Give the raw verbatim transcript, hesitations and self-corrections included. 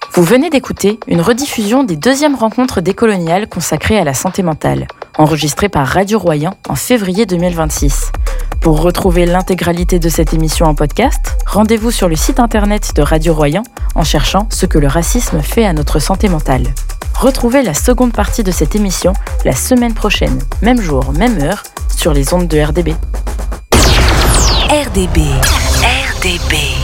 Vous venez d'écouter une rediffusion des deuxièmes rencontres décoloniales consacrées à la santé mentale, enregistrée par Radio Royan en février deux mille vingt-six. Pour retrouver l'intégralité de cette émission en podcast, rendez-vous sur le site internet de Radio Royan en cherchant ce que le racisme fait à notre santé mentale. Retrouvez la seconde partie de cette émission la semaine prochaine, même jour, même heure, sur les ondes de R D B. R D B. R D B.